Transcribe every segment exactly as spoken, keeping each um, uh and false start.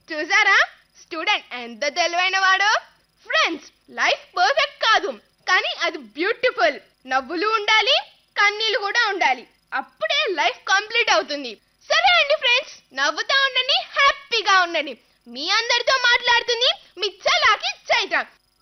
చూసారా స్టూడెంట్ ఎంత తెలివైన వాడో. ఫ్రెండ్స్, లైఫ్ పర్ఫెక్ట్ కాదు, కానీ అది బ్యూటిఫుల్. నవ్వులు ఉండాలి, కన్నీళ్లు కూడా ఉండాలి. అప్పుడే లైఫ్ కంప్లీట్ అవుతుంది. సరే అండి ఫ్రెండ్స్, నవ్వుతా ఉండండి, హ్యాపీగా ఉండండి. మీ అందరితో మాట్లాడుతుంది మీ చలాకి Chaitra.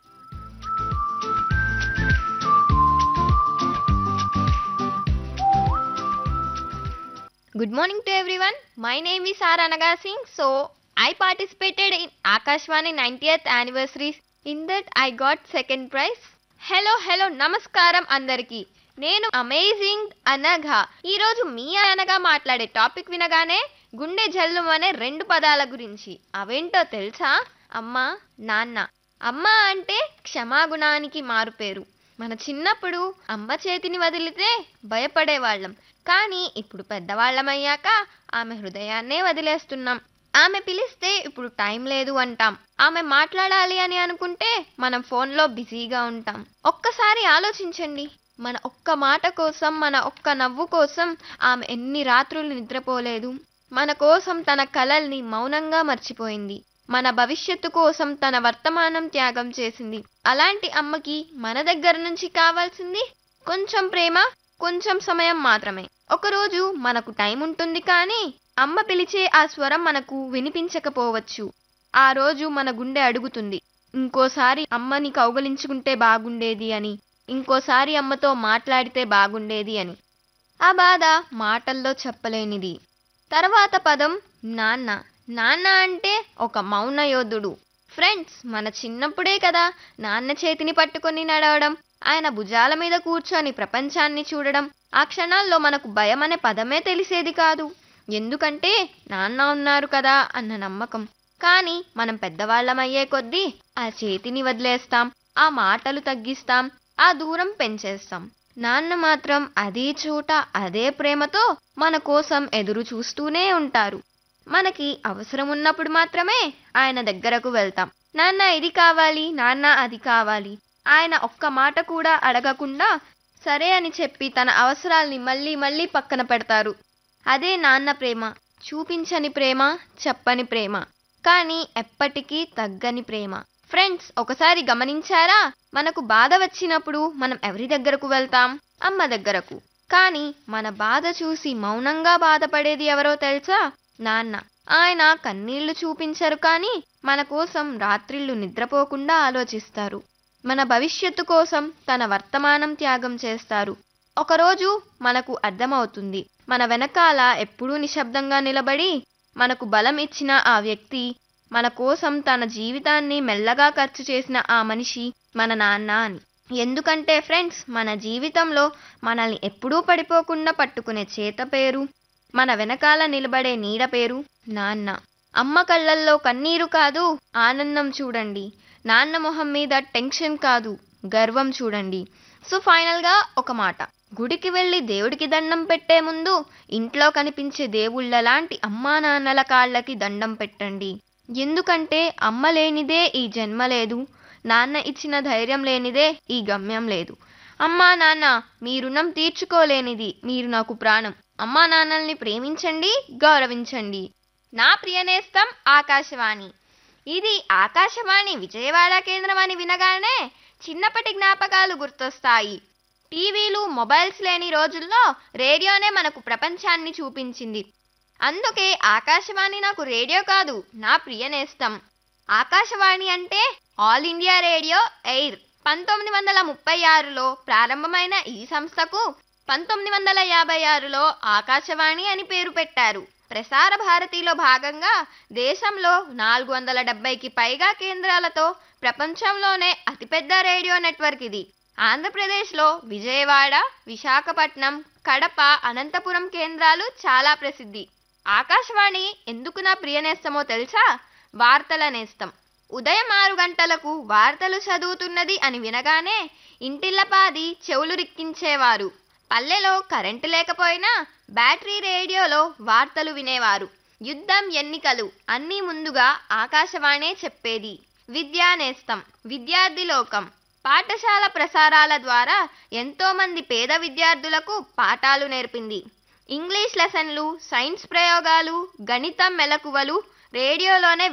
Good morning to everyone. My name is R. Anaga Singh. So, I participated in Akashvani ninetieth anniversary. In that, I got second prize. Hello, hello, namaskaram andariki. నేను అమేజింగ్ అనగా ఈరోజు మీ అనగా మాట్లాడే టాపిక్ వినగానే గుండె జల్లుమనే రెండు పదాల గురించి. అవేంటో తెలుసా? అమ్మ, నాన్న. అమ్మ అంటే క్షమాగుణానికి మారుపేరు. మన చిన్నప్పుడు అమ్మ చేతిని వదిలితే భయపడేవాళ్ళం. కానీ ఇప్పుడు పెద్దవాళ్ళమయ్యాక ఆమె హృదయాన్నే వదిలేస్తున్నాం. ఆమె పిలిస్తే ఇప్పుడు టైం లేదు అంటాం. ఆమె మాట్లాడాలి అని అనుకుంటే మనం ఫోన్లో బిజీగా ఉంటాం. ఒక్కసారి ఆలోచించండి, మన ఒక్క మాట కోసం, మన ఒక్క నవ్వు కోసం ఆమె ఎన్ని రాత్రులు నిద్రపోలేదు. మన కోసం తన కలల్ని మౌనంగా మర్చిపోయింది. మన భవిష్యత్తు కోసం తన వర్తమానం త్యాగం చేసింది. అలాంటి అమ్మకి మన దగ్గర నుంచి కావాల్సింది కొంచెం ప్రేమ, కొంచెం సమయం మాత్రమే. ఒకరోజు మనకు టైం ఉంటుంది, కానీ అమ్మ పిలిచే ఆ స్వరం మనకు వినిపించకపోవచ్చు. ఆ రోజు మన గుండె అడుగుతుంది, ఇంకోసారి అమ్మని కౌగలించుకుంటే బాగుండేది అని, ఇంకోసారి అమ్మతో మాట్లాడితే బాగుండేది అని. ఆ బాధ మాటల్లో చెప్పలేనిది. తర్వాత పదం నాన్న. నాన్న అంటే ఒక మౌన యోధుడు. ఫ్రెండ్స్, మన చిన్నప్పుడే కదా నాన్న చేతిని పట్టుకొని నడవడం, ఆయన భుజాల మీద కూర్చొని ప్రపంచాన్ని చూడడం. ఆ క్షణాల్లో మనకు భయం అనే పదమే తెలిసేది కాదు. ఎందుకంటే నాన్న ఉన్నారు కదా అన్న నమ్మకం. కానీ మనం పెద్దవాళ్ళమయ్యే కొద్దీ ఆ చేతిని వదిలేస్తాం, ఆ మాటలు తగ్గిస్తాం, ఆ దూరం పెంచేస్తాం. నాన్న మాత్రం అదే చోట అదే ప్రేమతో మన కోసం ఎదురు చూస్తూనే ఉంటారు. మనకి అవసరం ఉన్నప్పుడు మాత్రమే ఆయన దగ్గరకు వెళ్తాం. నాన్న ఇది కావాలి, నాన్న అది కావాలి. ఆయన ఒక్క మాట కూడా అడగకుండా సరే అని చెప్పి తన అవసరాల్ని మళ్ళీ మళ్ళీ పక్కన పెడతారు. అదే నాన్న ప్రేమ. చూపించని ప్రేమ, చెప్పని ప్రేమ, కానీ ఎప్పటికీ తగ్గని ప్రేమ. ఫ్రెండ్స్, ఒకసారి గమనించారా? మనకు బాధ వచ్చినప్పుడు మనం ఎవరి దగ్గరకు వెళ్తాం? అమ్మ దగ్గరకు. కానీ మన బాధ చూసి మౌనంగా బాధపడేది ఎవరో తెలుసా? నాన్న. ఆయన కన్నీళ్లు చూపించరు, కానీ మన కోసం రాత్రిళ్ళు నిద్రపోకుండా ఆలోచిస్తారు. మన భవిష్యత్తు కోసం తన వర్తమానం త్యాగం చేస్తారు. ఒకరోజు మనకు అర్థమవుతుంది, మన వెనకాల ఎప్పుడూ నిశ్శబ్దంగా నిలబడి మనకు బలం ఇచ్చిన ఆ వ్యక్తి, మన కోసం తన జీవితాన్ని మెల్లగా ఖర్చు చేసిన ఆ మనిషి మన నాన్న అని. ఎందుకంటే ఫ్రెండ్స్, మన జీవితంలో మనల్ని ఎప్పుడూ పడిపోకుండా పట్టుకునే చేత పేరు, మన వెనకాల నిలబడే నీడ పేరు నాన్న. అమ్మ కళ్ళల్లో కన్నీరు కాదు, ఆనందం చూడండి. నాన్న మొహం మీద టెన్షన్ కాదు, గర్వం చూడండి. సో ఫైనల్గా ఒక మాట, గుడికి వెళ్ళి దేవుడికి దండం పెట్టే ముందు ఇంట్లో కనిపించే దేవుళ్ళ లాంటి అమ్మా నాన్నల కాళ్ళకి దండం పెట్టండి. ఎందుకంటే అమ్మ లేనిదే ఈ జన్మ లేదు, నాన్న ఇచ్చిన ధైర్యం లేనిదే ఈ గమ్యం లేదు. అమ్మా నాన్న, మీ రుణం తీర్చుకోలేనిది, మీరు నాకు ప్రాణం. అమ్మా నాన్నల్ని ప్రేమించండి, గౌరవించండి. నా ప్రియనేస్తం ఆకాశవాణి. ఇది ఆకాశవాణి విజయవాడ కేంద్రం అని వినగానే చిన్నప్పటి జ్ఞాపకాలు గుర్తొస్తాయి. టీవీలు, మొబైల్స్ లేని రోజుల్లో రేడియోనే మనకు ప్రపంచాన్ని చూపించింది. అందుకే ఆకాశవాణి నాకు రేడియో కాదు, నా ప్రియనేస్తం. ఆకాశవాణి అంటే ఆల్ ఇండియా రేడియో ఎయిర్. పంతొమ్మిది వందల ముప్పై ఆరులో ప్రారంభమైన ఈ సంస్థకు పంతొమ్మిది వందల యాభై ఆరులో ఆకాశవాణి అని పేరు పెట్టారు. ప్రసార భారతిలో భాగంగా దేశంలో నాలుగు వందల డెబ్బైకి పైగా కేంద్రాలతో ప్రపంచంలోనే అతిపెద్ద రేడియో నెట్వర్క్ ఇది. ఆంధ్రప్రదేశ్లో విజయవాడ, విశాఖపట్నం, కడప, అనంతపురం కేంద్రాలు చాలా ప్రసిద్ధి. ఆకాశవాణి ఎందుకు నా ప్రియనేస్తమో తెలుసా? వార్తల నేస్తం. ఉదయం ఆరు గంటలకు వార్తలు చదువుతున్నది అని వినగానే ఇంటిల్లపాది చెవులు రిక్కించేవారు. పల్లెలో కరెంటు లేకపోయినా బ్యాటరీ రేడియోలో వార్తలు వినేవారు. యుద్ధం, ఎన్నికలు అన్నీ ముందుగా ఆకాశవాణే చెప్పేది. విద్యా నేస్తం. విద్యార్థి లోకం. పాఠశాల ప్రసారాల ద్వారా ఎంతో మంది పేద విద్యార్థులకు పాఠాలు నేర్పింది. ఇంగ్లీష్ లెసన్లు, సైన్స్ ప్రయోగాలు, గణితం మెలకువలు రేడియోలోనే